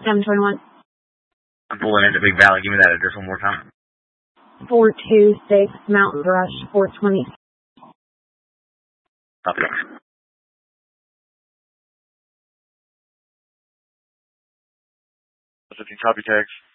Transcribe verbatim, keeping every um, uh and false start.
seven twenty-one. I'm pulling into Big Valley. Give me that address one more time. four two six Mountain Brush, four twenty. Copy. fifteen copy text.